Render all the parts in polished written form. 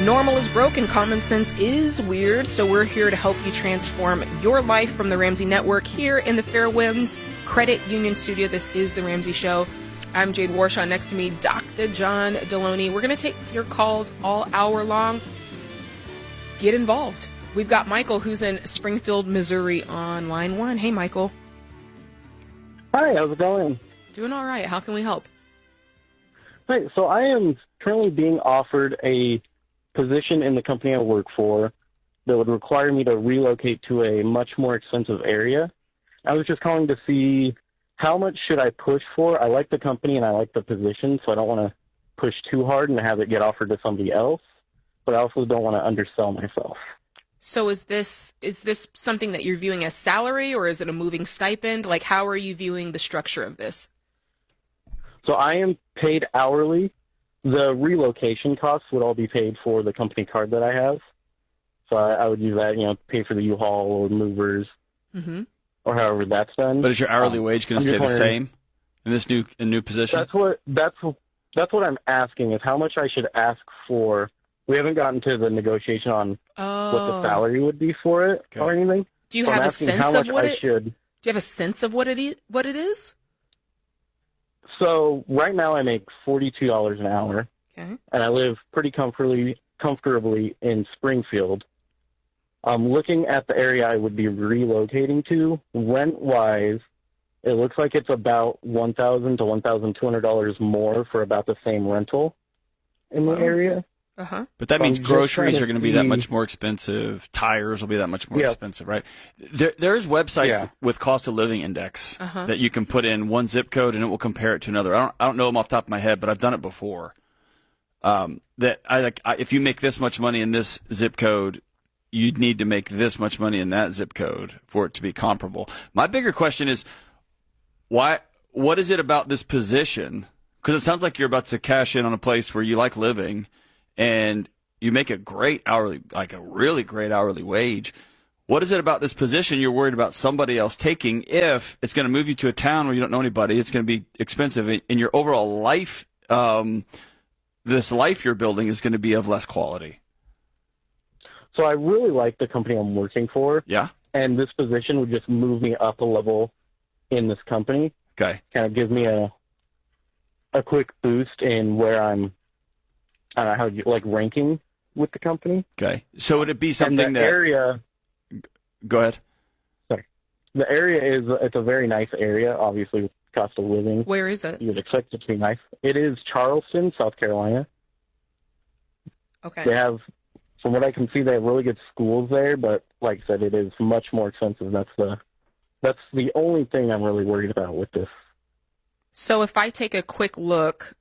Normal is broken, common sense is weird, so we're here to help you transform your life from the Ramsey Network here in the Fairwinds Credit Union Studio. This is The Ramsey Show. I'm Jade Warshaw. Next to me, Dr. John Deloney. We're going to take your calls all hour long. Get involved. We've got Michael, who's in Springfield, Missouri, on line one. Hey, Michael. Hi, how's it going? Doing all right. How can we help? Hi, so I am currently being offered a position in the company I work for that would require me to relocate to a much more expensive area. I was just calling to see how much should I push for. I like the company and I like the position, so I don't want to push too hard and have it get offered to somebody else, but I also don't want to undersell myself. So is this something that you're viewing as salary, or is it a moving stipend? Like, how are you viewing the structure of this? So I am paid hourly. The relocation costs would all be paid for the company card that I have. So I would use that, pay for the U-Haul or movers, or however that's done. But is your hourly wage going to stay the same in this new position? That's what I'm asking, is how much I should ask for. We haven't gotten to the negotiation on what the salary would be for it or anything. Do you have a sense of what Do you have a sense of what it is? So right now I make $42 an hour, and I live pretty comfortably in Springfield. Looking at the area I would be relocating to, rent-wise, it looks like it's about $1,000 to $1,200 more for about the same rental in the area. But that means groceries are going to be that much more expensive. Tires will be that much more expensive, right? There's websites with cost of living index that you can put in one zip code and it will compare it to another. I don't know them off the top of my head, but I've done it before. If you make this much money in this zip code, you'd need to make this much money in that zip code for it to be comparable. My bigger question is, what is it about this position? Because it sounds like you're about to cash in on a place where you like living, and you make a really great hourly wage. What is it about this position you're worried about somebody else taking if it's going to move you to a town where you don't know anybody? It's going to be expensive, and your overall life, this life you're building is going to be of less quality. So I really like the company I'm working for. Yeah. And this position would just move me up a level in this company. Okay. Kind of give me a quick boost in where I'm, I don't know, ranking with the company. Okay. So would it be something area... Go ahead. Sorry. The area it's a very nice area, obviously, with cost of living. Where is it? You would expect it to be nice. It is Charleston, South Carolina. Okay. They have, from what I can see, they have really good schools there, but like I said, it is much more expensive. That's the only thing I'm really worried about with this. So if I take a quick look,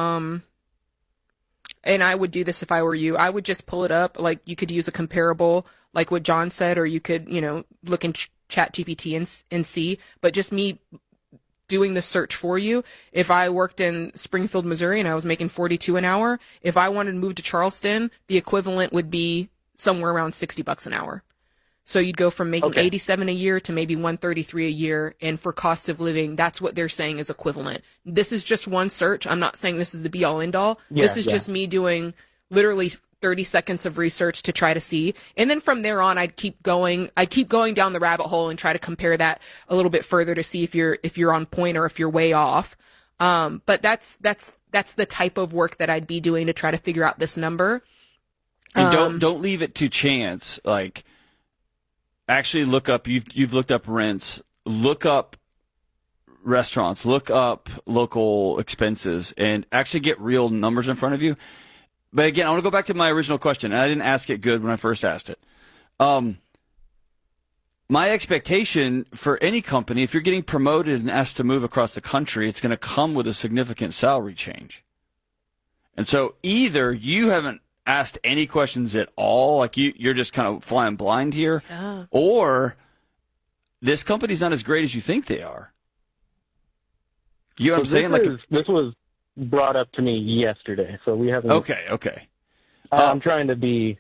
and I would do this if I were you, I would just pull it up. Like, you could use a comparable, like what John said, or you could, look in ChatGPT and see. But just me doing the search for you, if I worked in Springfield, Missouri, and I was making $42 an hour, if I wanted to move to Charleston, the equivalent would be somewhere around $60 an hour. So you'd go from making $87 a year to maybe $133 a year, and for cost of living, that's what they're saying is equivalent. This is just one search. I'm not saying this is the be-all, end-all. This is just me doing literally 30 seconds of research to try to see, and then from there on, I'd keep going down the rabbit hole and try to compare that a little bit further to see if you're on point or if you're way off. But that's the type of work that I'd be doing to try to figure out this number. And don't leave it to chance. Like, actually look up, you've looked up rents, look up restaurants, look up local expenses, and actually get real numbers in front of you. But again, I want to go back to my original question, and I didn't ask it good when I first asked it. My expectation for any company, if you're getting promoted and asked to move across the country, it's going to come with a significant salary change. And so either you haven't asked any questions at all, like you're just kind of flying blind here, or this company's not as great as you think they are. You know what I'm saying? This was brought up to me yesterday, so we haven't. Okay. I'm trying to be,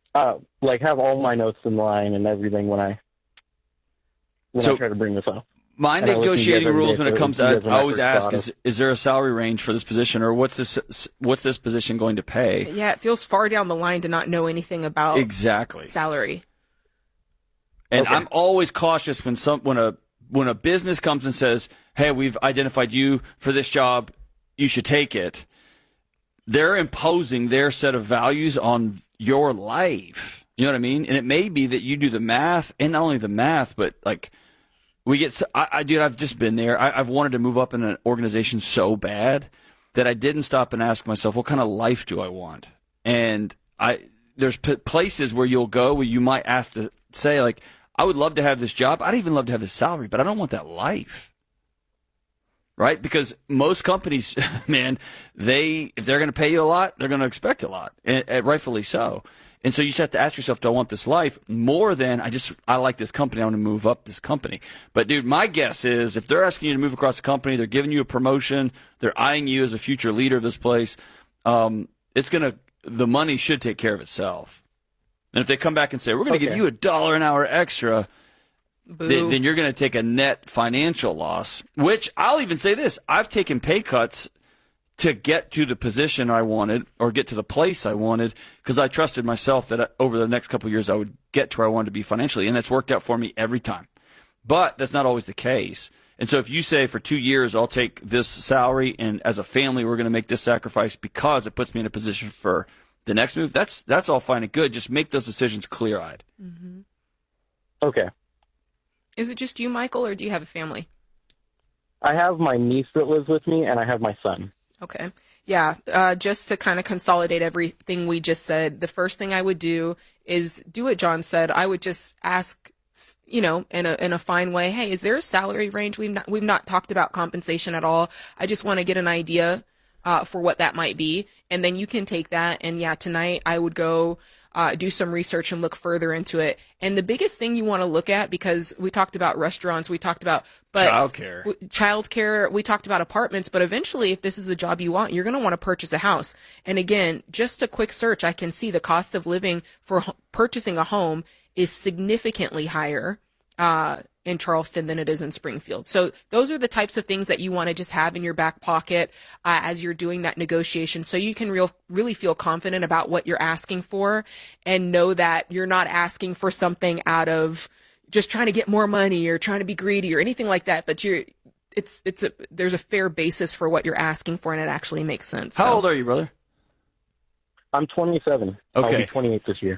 have all my notes in line and everything when I try to bring this up. My And I listen to you guys negotiating every rules day, when it so comes you guys out, are I my always first ask, thought is there a salary range for this position, or what's this position going to pay? Yeah, it feels far down the line to not know anything about Exactly. salary. And Okay. I'm always cautious when a business comes and says, "Hey, we've identified you for this job, you should take it." They're imposing their set of values on your life. You know what I mean? And it may be that you do the math, and not only the math, but like dude, I've just been there. I've wanted to move up in an organization so bad that I didn't stop and ask myself, what kind of life do I want? And there's places where you'll go where you might have to say, like, I would love to have this job. I'd even love to have this salary, but I don't want that life. Right? Because most companies, man, if they're going to pay you a lot, they're going to expect a lot, and rightfully so. And so you just have to ask yourself, do I want this life more than I like this company, I want to move up this company. But dude, my guess is if they're asking you to move across the company, they're giving you a promotion, they're eyeing you as a future leader of this place, the money should take care of itself. And if they come back and say, we're going to give you $1 an hour extra, then you're going to take a net financial loss, which I'll even say this. I've taken pay cuts to get to the position I wanted or get to the place I wanted because I trusted myself that over the next couple of years I would get to where I wanted to be financially, and that's worked out for me every time. But that's not always the case. And so if you say for 2 years I'll take this salary and as a family we're going to make this sacrifice because it puts me in a position for the next move, that's all fine and good. Just make those decisions clear-eyed. Mm-hmm. Okay. Is it just you, Michael, or do you have a family? I have my niece that lives with me, and I have my son. Okay. Yeah. Just to kind of consolidate everything we just said, the first thing I would do is do what John said. I would just ask, in a fine way, hey, is there a salary range? We've not talked about compensation at all. I just want to get an idea for what that might be. And then you can take that. And yeah, tonight I would go do some research and look further into it. And the biggest thing you want to look at, because we talked about restaurants, we talked about childcare, we talked about apartments, but eventually if this is the job you want, you're going to want to purchase a house. And again, just a quick search, I can see the cost of living for purchasing a home is significantly higher in Charleston than it is in Springfield. So those are the types of things that you want to just have in your back pocket as you're doing that negotiation, so you can really feel confident about what you're asking for and know that you're not asking for something out of just trying to get more money or trying to be greedy or anything like that, but there's a fair basis for what you're asking for and it actually makes sense. How old are you, brother? I'm 27. Okay. I'll be 28 this year.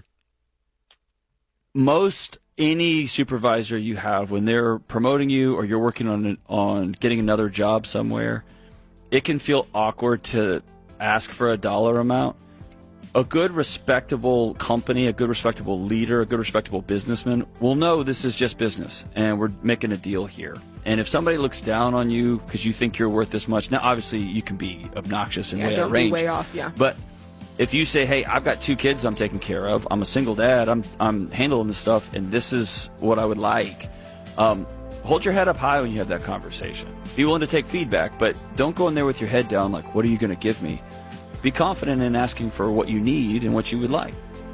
Any supervisor you have, when they're promoting you or you're working on getting another job somewhere, it can feel awkward to ask for a dollar amount. A good, respectable company, a good, respectable leader, a good, respectable businessman will know this is just business and we're making a deal here. And if somebody looks down on you because you think you're worth this much, now obviously you can be obnoxious and way out of range. Way off, yeah. But if you say, hey, I've got 2 kids I'm taking care of, I'm a single dad, I'm handling this stuff, and this is what I would like, hold your head up high when you have that conversation. Be willing to take feedback, but don't go in there with your head down like, what are you going to give me? Be confident in asking for what you need and what you would like.